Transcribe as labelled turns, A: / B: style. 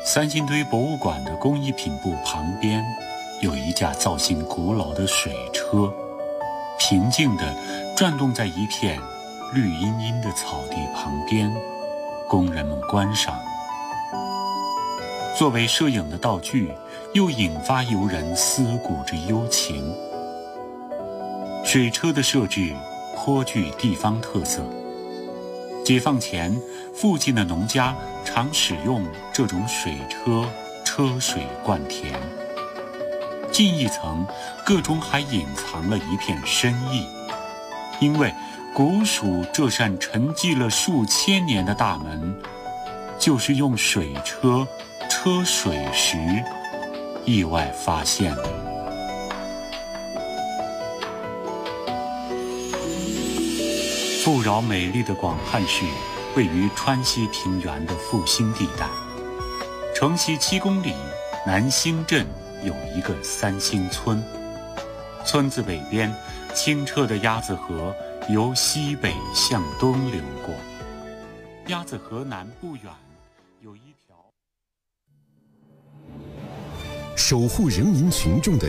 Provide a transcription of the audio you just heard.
A: 三星堆博物馆的工艺品部旁边，有一架造型古老的水车，平静地转动在一片绿茵茵的草地旁边，供人们观赏。作为摄影的道具，又引发游人思古之幽情。水车的设置颇具地方特色。解放前，附近的农家常使用这种水车车水灌田。近一层，个中还隐藏了一片深意，因为古蜀这扇沉寂了数千年的大门，就是用水车车水时意外发现的。富饶美丽的广汉市位于川西平原的复兴地带，城西7公里，南兴镇有一个三星村，村子北边清澈的鸭子河由西北向东流过，鸭子河南不远有一条
B: 守护人民群众的